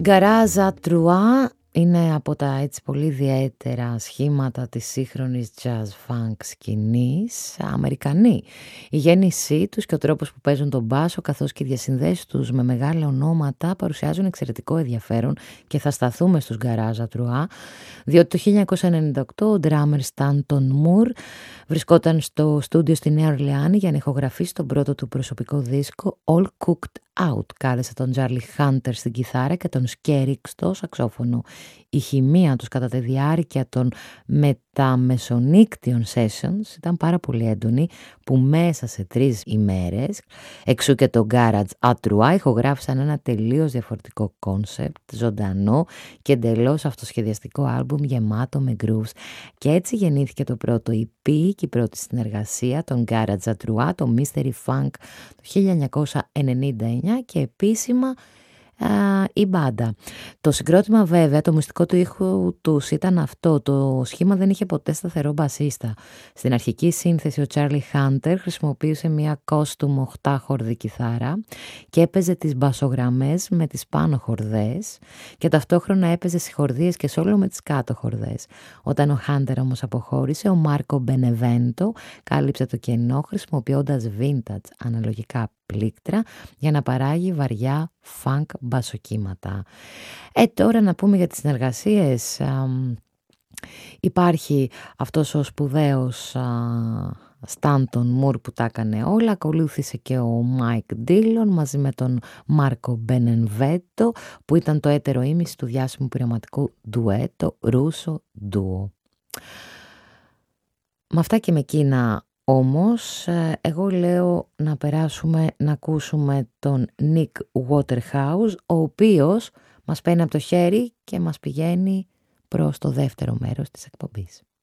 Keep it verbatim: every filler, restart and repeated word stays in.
Γκαράζα Τρουά είναι από τα έτσι πολύ ιδιαίτερα σχήματα της σύγχρονης jazz funk σκηνής. Αμερικανοί. Η γέννησή τους και ο τρόπος που παίζουν τον μπάσο καθώς και οι διασυνδέσεις τους με μεγάλα ονόματα παρουσιάζουν εξαιρετικό ενδιαφέρον και θα σταθούμε στους Γκαράζα Τρουά, διότι το χίλια εννιακόσια ενενήντα οκτώ ο ντράμερ Στάντον Μουρ βρισκόταν στο στούντιο στη Νέα Ορλεάνη για να ηχογραφήσει τον πρώτο του προσωπικό δίσκο All Cooked Out. Κάλεσε τον Τζάρλι Χάντερ στην κιθάρα και τον Σκέριξ στο σαξόφωνο. Η χημεία τους κατά τη διάρκεια των μεταμεσονύκτιων sessions ήταν πάρα πολύ έντονη, που μέσα σε τρεις ημέρες, εξού και το Garage à Trois, ηχογράφησαν ένα τελείως διαφορετικό κόνσεπτ, ζωντανό και εντελώς αυτοσχεδιαστικό άλμπουμ γεμάτο με grooves. Και έτσι γεννήθηκε το πρώτο ι πι και η πρώτη συνεργασία των Garage à Trois, το Mystery Funk το χίλια εννιακόσια ενενήντα εννιά, και επίσημα Uh, η μπάντα. Το συγκρότημα βέβαια, το μυστικό του ήχου τους ήταν αυτό. Το σχήμα δεν είχε ποτέ σταθερό μπασίστα. Στην αρχική σύνθεση ο Τσάρλι Χάντερ χρησιμοποίησε μια κόστουμ οχτάχορδη κιθάρα και έπαιζε τις μπασογραμμές με τις πάνω χορδές και ταυτόχρονα έπαιζε συγχορδίες και σόλο με τις κάτω χορδές. Όταν ο Χάντερ όμως αποχώρησε, ο Μάρκο Μπενεβέντο κάλυψε το κενό χρησιμοποιώντας vintage αναλογικά πλήκτρα για να παράγει βαριά funk μπασοκύματα. Ε, τώρα να πούμε για τις συνεργασίες. Α, υπάρχει αυτός ο σπουδαίος Στάντον Μουρ που τα έκανε όλα. Ακολούθησε και ο Μάικ Ντίλον μαζί με τον Μάρκο Μπενεβέντο, που ήταν το έτερο ήμιση του διάσημου πειραματικού ντουέτο Ρούσο Ντουο. Με αυτά και με εκείνα όμως, εγώ λέω να περάσουμε να ακούσουμε τον Nick Waterhouse, ο οποίος μας παίρνει από το χέρι και μας πηγαίνει προς το δεύτερο μέρος της εκπομπής.